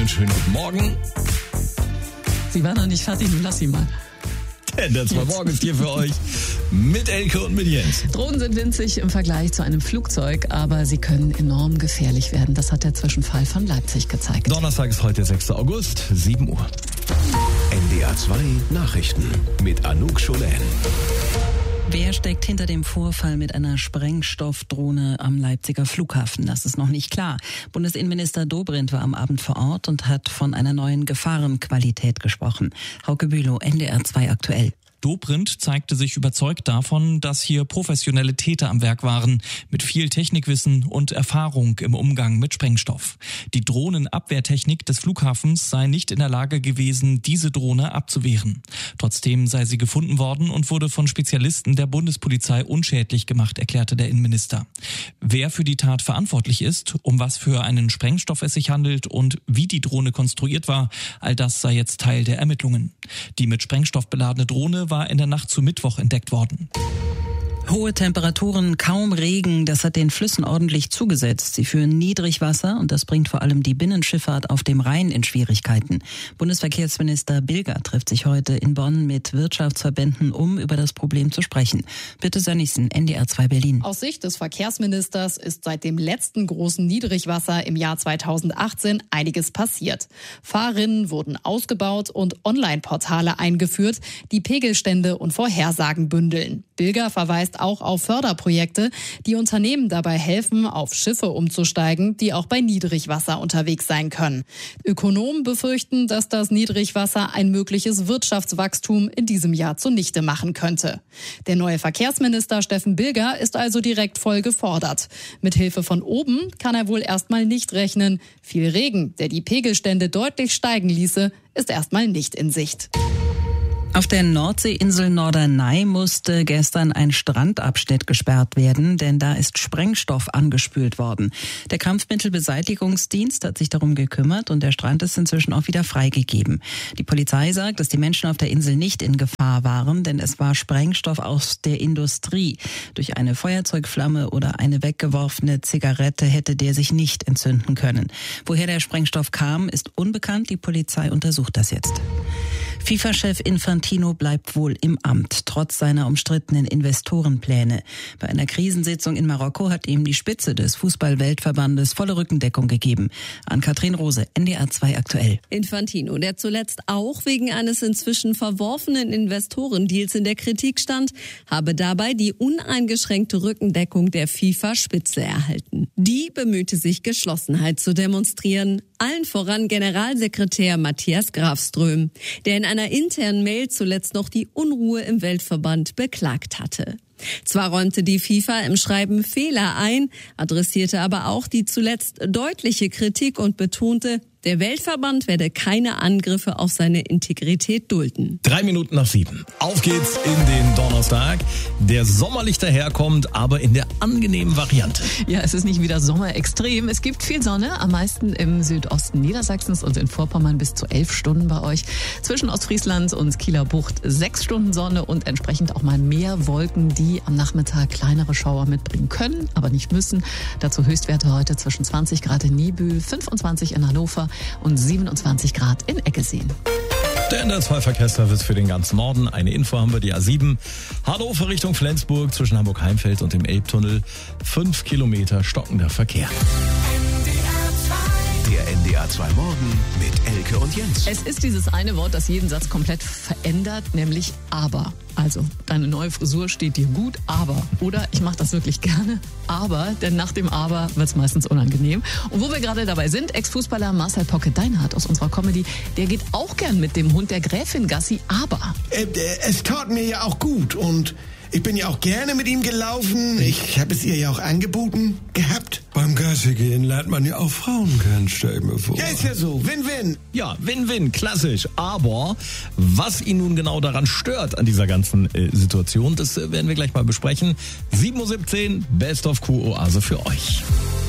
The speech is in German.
Einen schönen guten Morgen. Sie war noch nicht fertig, nun lass sie mal. Der 2 Morgen ist hier für euch mit Elke und mit Jens. Drohnen sind winzig im Vergleich zu einem Flugzeug, aber sie können enorm gefährlich werden. Das hat der Zwischenfall von Leipzig gezeigt. Donnerstag ist heute 6. August, 7 Uhr. NDR 2 Nachrichten mit Anouk Scholen. Wer steckt hinter dem Vorfall mit einer Sprengstoffdrohne am Leipziger Flughafen? Das ist noch nicht klar. Bundesinnenminister Dobrindt war am Abend vor Ort und hat von einer neuen Gefahrenqualität gesprochen. Hauke Bülow, NDR 2 aktuell. Dobrindt zeigte sich überzeugt davon, dass hier professionelle Täter am Werk waren, mit viel Technikwissen und Erfahrung im Umgang mit Sprengstoff. Die Drohnenabwehrtechnik des Flughafens sei nicht in der Lage gewesen, diese Drohne abzuwehren. Trotzdem sei sie gefunden worden und wurde von Spezialisten der Bundespolizei unschädlich gemacht, erklärte der Innenminister. Wer für die Tat verantwortlich ist, um was für einen Sprengstoff es sich handelt und wie die Drohne konstruiert war, all das sei jetzt Teil der Ermittlungen. Die mit Sprengstoff beladene Drohne war in der Nacht zu Mittwoch entdeckt worden. Hohe Temperaturen, kaum Regen, das hat den Flüssen ordentlich zugesetzt. Sie führen Niedrigwasser und das bringt vor allem die Binnenschifffahrt auf dem Rhein in Schwierigkeiten. Bundesverkehrsminister Bilger trifft sich heute in Bonn mit Wirtschaftsverbänden, um über das Problem zu sprechen. Bitte Sönnigsen, NDR 2 Berlin. Aus Sicht des Verkehrsministers ist seit dem letzten großen Niedrigwasser im Jahr 2018 einiges passiert. Fahrrinnen wurden ausgebaut und Online-Portale eingeführt, die Pegelstände und Vorhersagen bündeln. Bilger verweist auch auf Förderprojekte, die Unternehmen dabei helfen, auf Schiffe umzusteigen, die auch bei Niedrigwasser unterwegs sein können. Ökonomen befürchten, dass das Niedrigwasser ein mögliches Wirtschaftswachstum in diesem Jahr zunichte machen könnte. Der neue Verkehrsminister Steffen Bilger ist also direkt voll gefordert. Mit Hilfe von oben kann er wohl erstmal nicht rechnen. Viel Regen, der die Pegelstände deutlich steigen ließe, ist erstmal nicht in Sicht. Auf der Nordseeinsel Norderney musste gestern ein Strandabschnitt gesperrt werden, denn da ist Sprengstoff angespült worden. Der Kampfmittelbeseitigungsdienst hat sich darum gekümmert und der Strand ist inzwischen auch wieder freigegeben. Die Polizei sagt, dass die Menschen auf der Insel nicht in Gefahr waren, denn es war Sprengstoff aus der Industrie. Durch eine Feuerzeugflamme oder eine weggeworfene Zigarette hätte der sich nicht entzünden können. Woher der Sprengstoff kam, ist unbekannt. Die Polizei untersucht das jetzt. FIFA-Chef Infantino bleibt wohl im Amt, trotz seiner umstrittenen Investorenpläne. Bei einer Krisensitzung in Marokko hat ihm die Spitze des Fußball-Weltverbandes volle Rückendeckung gegeben. Ann-Kathrin Rose, NDR 2 aktuell. Infantino, der zuletzt auch wegen eines inzwischen verworfenen Investorendeals in der Kritik stand, habe dabei die uneingeschränkte Rückendeckung der FIFA-Spitze erhalten. Die bemühte sich, Geschlossenheit zu demonstrieren. Allen voran Generalsekretär Matthias Grafström, der in einer internen Mail zuletzt noch die Unruhe im Weltverband beklagt hatte. Zwar räumte die FIFA im Schreiben Fehler ein, adressierte aber auch die zuletzt deutliche Kritik und betonte, der Weltverband werde keine Angriffe auf seine Integrität dulden. 7:03. Auf geht's in den Donnerstag, der sommerlich daherkommt, aber in der angenehmen Variante. Ja, es ist nicht wieder Sommerextrem. Es gibt viel Sonne, am meisten im Südosten Niedersachsens und in Vorpommern bis zu 11 Stunden bei euch. Zwischen Ostfriesland und Kieler Bucht 6 Stunden Sonne und entsprechend auch mal mehr Wolken, die am Nachmittag kleinere Schauer mitbringen können, aber nicht müssen. Dazu Höchstwerte heute zwischen 20 Grad in Niebüll, 25 in Hannover und 27 Grad in Eggeseen. Der NDR 2 Verkehrsservice für den ganzen Norden. Eine Info haben wir, die A7. Hannover Richtung Flensburg zwischen Hamburg-Heimfeld und dem Elbtunnel. 5 Kilometer stockender Verkehr. Der NDR 2 Morgen mit Elke und Jens. Es ist dieses eine Wort, das jeden Satz komplett verändert, nämlich aber. Also, deine neue Frisur steht dir gut, aber. Oder ich mache das wirklich gerne, aber, denn nach dem Aber wird's meistens unangenehm. Und wo wir gerade dabei sind, Ex-Fußballer Marcel Pocket-Deinhardt aus unserer Comedy, der geht auch gern mit dem Hund der Gräfin Gassi, aber. Es tat mir ja auch gut und ich bin ja auch gerne mit ihm gelaufen. Ich habe es ihr ja auch angeboten gehabt. Beim Gassi gehen lernt man ja auch Frauen kennen, stell ich mir vor. Ja, ist ja so. Win-win. Ja, Win-Win, klassisch. Aber was ihn nun genau daran stört an dieser ganzen Situation, das werden wir gleich mal besprechen. 7:17 Best of Q-Oase für euch.